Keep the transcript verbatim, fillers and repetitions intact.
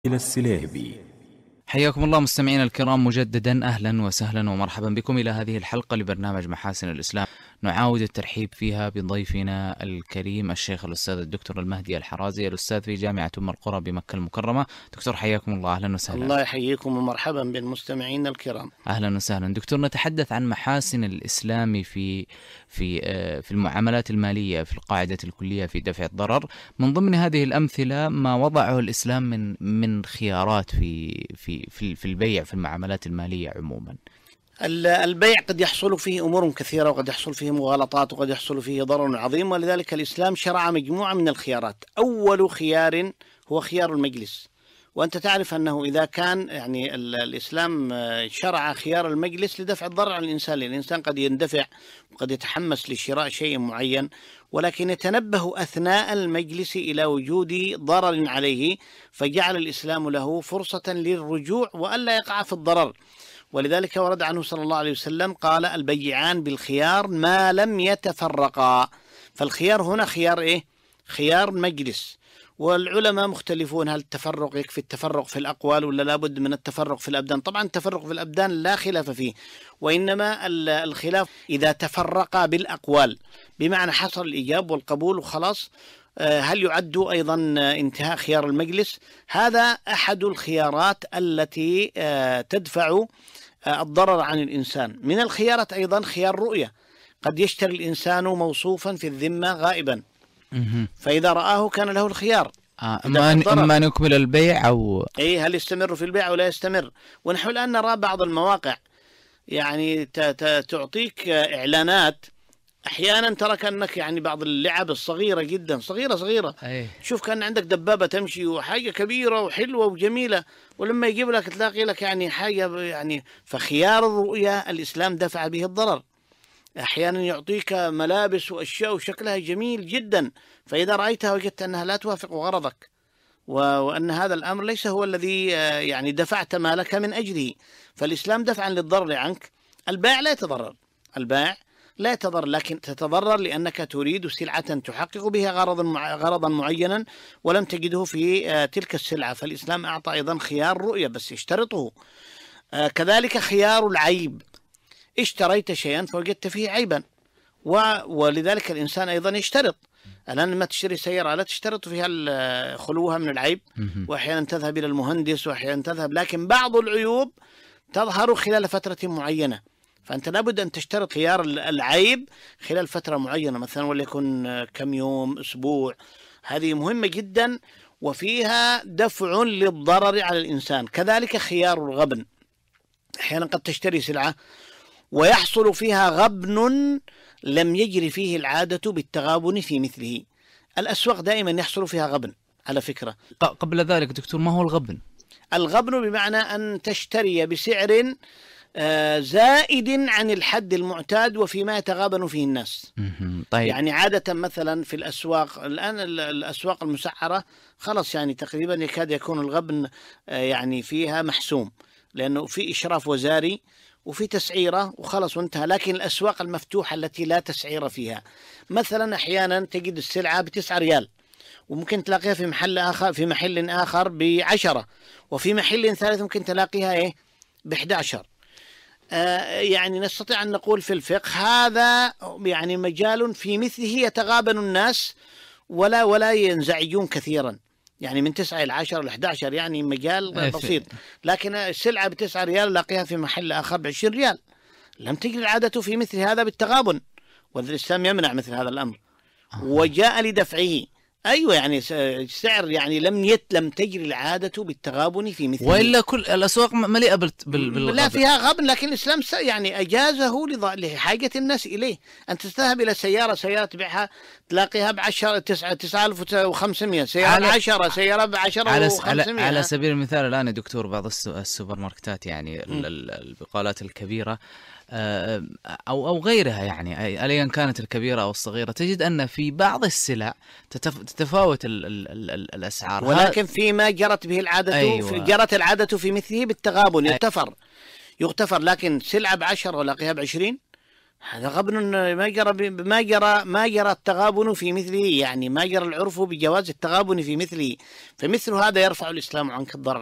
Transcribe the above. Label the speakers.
Speaker 1: إلى السليبي.
Speaker 2: حياكم الله مستمعينا الكرام مجددا، أهلا وسهلا ومرحبا بكم إلى هذه الحلقة لبرنامج محاسن الإسلام. نعاود الترحيب فيها بضيفنا الكريم الشيخ الأستاذ الدكتور المهدي الحرازي، الأستاذ في جامعة أم القرى بمكة المكرمة. دكتور حياكم الله، أهلا وسهلا.
Speaker 3: الله يحييكم ومرحبا بالمستمعين الكرام.
Speaker 2: أهلا وسهلا دكتور. نتحدث عن محاسن الإسلام في في في المعاملات المالية في القاعدة الكلية في دفع الضرر. من ضمن هذه الأمثلة ما وضعه الإسلام من من خيارات في في في في البيع في المعاملات المالية عموما.
Speaker 3: البيع قد يحصل فيه أمور كثيرة، وقد يحصل فيه مغالطات، وقد يحصل فيه ضرر عظيم، ولذلك الإسلام شرع مجموعة من الخيارات. أول خيار هو خيار المجلس، وأنت تعرف أنه إذا كان يعني الإسلام شرع خيار المجلس لدفع الضرر على الإنسان، لأن الإنسان قد يندفع وقد يتحمس لشراء شيء معين، ولكن يتنبه أثناء المجلس إلى وجود ضرر عليه، فجعل الإسلام له فرصة للرجوع وألا يقع في الضرر. ولذلك ورد عنه صلى الله عليه وسلم قال: البيعان بالخيار ما لم يتفرقا. فالخيار هنا خيار إيه؟ خيار مجلس. والعلماء مختلفون، هل التفرق يكفي التفرق في الأقوال ولا لابد من التفرق في الأبدان؟ طبعا التفرق في الأبدان لا خلاف فيه، وإنما الخلاف إذا تفرق بالأقوال، بمعنى حصل الإيجاب والقبول وخلاص، هل يعد أيضا انتهاء خيار المجلس؟ هذا أحد الخيارات التي تدفع الضرر عن الإنسان. من الخيارات أيضا خيار رؤية، قد يشتري الإنسان موصوفا في الذمة غائبا، فإذا رآه كان له الخيار،
Speaker 2: آه ما, ما نكمل البيع أو
Speaker 3: إيه، هل يستمر في البيع ولا يستمر. ونحن الآن نرى بعض المواقع يعني تعطيك إعلانات، أحيانا ترى كأنك يعني بعض اللعب الصغيرة جدا، صغيرة صغيرة
Speaker 2: أيه.
Speaker 3: شوف كان عندك دبابة تمشي وحاجة كبيرة وحلوة وجميلة، ولما يجيب لك تلاقي لك يعني حاجة يعني. فخيار الرؤية الإسلام دفع به الضرر. أحيانا يعطيك ملابس وأشياء وشكلها جميل جدا، فإذا رأيتها وجدت أنها لا توافق غرضك، وأن هذا الأمر ليس هو الذي يعني دفعت مالك من أجله، فالإسلام دفعا للضرر عنك. البائع لا يتضرر، البائع لا يتضرر، لكن تتضرر لأنك تريد سلعة تحقق بها غرضا غرضا معينا ولم تجده في تلك السلعة، فالإسلام أعطى أيضا خيار رؤية بس يشترطه. كذلك خيار العيب، اشتريت شيئا فوجدت فيه عيبا، ولذلك الإنسان أيضا يشترط. الآن لما تشتري سيارة لا تشترط فيها خلوها من العيب، وأحيانا تذهب إلى المهندس وأحيانا تذهب، لكن بعض العيوب تظهر خلال فترة معينة، فأنت لابد أن تشترط خيار العيب خلال فترة معينة، مثلا وليكن كم يوم، أسبوع. هذه مهمة جدا وفيها دفع للضرر على الإنسان. كذلك خيار الغبن، أحيانا قد تشتري سلعة ويحصل فيها غبن لم يجري فيه العادة بالتغابن في مثله. الأسواق دائما يحصل فيها غبن على فكرة.
Speaker 2: قبل ذلك دكتور، ما هو الغبن؟
Speaker 3: الغبن بمعنى أن تشتري بسعر زائد عن الحد المعتاد وفيما يتغابن فيه الناس.
Speaker 2: طيب.
Speaker 3: يعني عادة مثلا في الأسواق الآن، الأسواق المسعرة خلص يعني تقريبا يكاد يكون الغبن يعني فيها محسوم، لأنه في إشراف وزاري وفي تسعيرة وخلص وانتهى. لكن الأسواق المفتوحة التي لا تسعير فيها، مثلا أحيانا تجد السلعة بتسعة ريال وممكن تلاقيها في محل آخر في محل آخر بعشرة، وفي محل ثالث ممكن تلاقيها إيه بإحدى عشر. آه يعني نستطيع أن نقول في الفقه هذا يعني مجال في مثله يتغابن الناس ولا ولا ينزعجون كثيرا، يعني من تسعة إلى عشرة إلى إحدى عشر يعني مجال بسيط. لكن السلعة بتسعة ريال لاقيها في محل آخر بعشرين ريال، لم تجري العادة في مثل هذا بالتغابن، والإسلام يمنع مثل هذا الأمر وجاء لدفعه. أيوة يعني سعر يعني لم يت لم تجري العادة بالتغابن في مثله،
Speaker 2: وإلا كل الأسواق مليئة بال بالغبن.
Speaker 3: لا فيها غبن، لكن الإسلام يعني أجازه لحاجة الناس إليه. أنت تذهب إلى سيارة سيارة تبيعها تلاقيها بعشرة تسعة تسعة ألف وخمسمائة، سيارة بعشرة، سيارة بعشرة
Speaker 2: على
Speaker 3: وخمسمائة.
Speaker 2: على سبيل المثال الآن يا دكتور بعض السوبر ماركتات يعني البقالات الكبيرة أو أو غيرها، يعني أيا كانت الكبيرة أو الصغيرة، تجد أن في بعض السلع تتفاوت ال ال ال الأسعار،
Speaker 3: ولكن فيما جرت به العادة. أيوة. جرت العادة في مثله بالتغابن يغتفر يغتفر، لكن سلعة بعشرة ولاقيها بعشرين هذا غبن ما جرى ما جرى ما جرى التغابن في مثله، يعني ما جرى العرف بجواز التغابن في مثله، فمثل هذا يرفع الإسلام عنك الضرر.